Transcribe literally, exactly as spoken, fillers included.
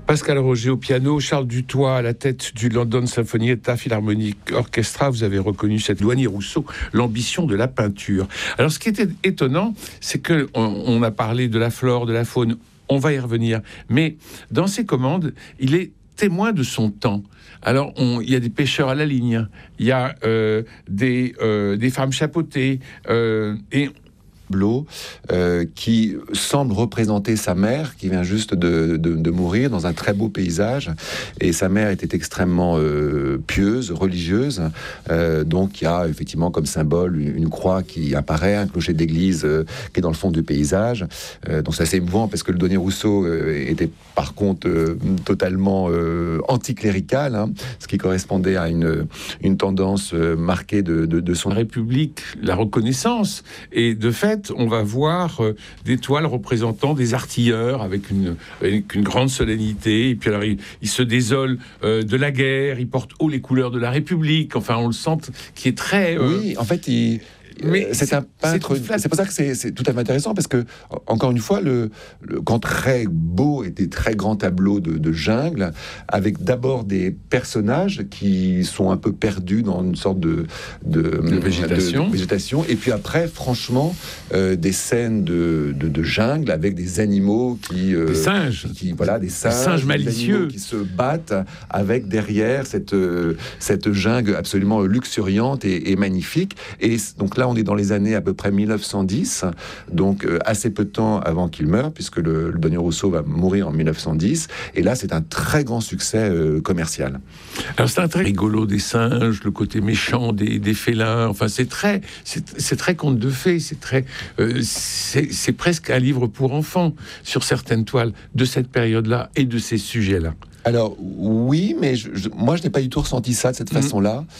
Pascal Roger au piano, Charles Dutoit à la tête du London Sinfonietta Philharmonic Orchestra. Vous avez reconnu cette Douanier Rousseau, l'ambition de la peinture. Alors, ce qui était étonnant, c'est que on, on a parlé de la flore, de la faune. On va y revenir. Mais dans ses commandes, il est témoin de son temps. Alors, on, il y a des pêcheurs à la ligne, il y a euh, des, euh, des femmes chapeautées, euh, et tableau euh, qui semble représenter sa mère qui vient juste de, de, de mourir dans un très beau paysage, et sa mère était extrêmement euh, pieuse, religieuse, euh, donc il y a effectivement comme symbole une, une croix qui apparaît, un clocher d'église euh, qui est dans le fond du paysage, euh, donc c'est assez émouvant parce que le Douanier Rousseau euh, était par contre euh, totalement euh, anticlérical, hein, ce qui correspondait à une, une tendance euh, marquée de, de, de son... La République, la reconnaissance, et de fait on va voir euh, des toiles représentant des artilleurs avec une, avec une grande solennité, et puis alors il, il se désole euh, de la guerre, il porte haut les couleurs de la République, enfin on le sent qui est très... Euh... Oui, en fait il... Mais c'est, c'est un peintre. C'est, c'est pour ça que c'est, c'est tout à fait intéressant, parce que encore une fois, le, le quand très beau et des très grands tableaux de, de jungle, avec d'abord des personnages qui sont un peu perdus dans une sorte de, de, de, végétation. de, de végétation, et puis après, franchement, euh, des scènes de, de, de jungle avec des animaux qui, euh, des singes, qui voilà, des singes, des singes malicieux qui se battent avec derrière cette cette jungle absolument luxuriante et, et magnifique. Et donc là, on est dans les années à peu près mille neuf cent dix, donc euh, assez peu de temps avant qu'il meure, puisque le, le Douanier Rousseau va mourir en mille neuf cent dix, et là c'est un très grand succès euh, commercial. Alors c'est un très rigolo des singes, le côté méchant des, des félins, enfin c'est très, c'est, c'est très conte de fées, c'est très, euh, c'est, c'est presque un livre pour enfants sur certaines toiles de cette période-là et de ces sujets-là. Alors oui, mais je, je, moi je n'ai pas du tout ressenti ça de cette mmh. façon-là.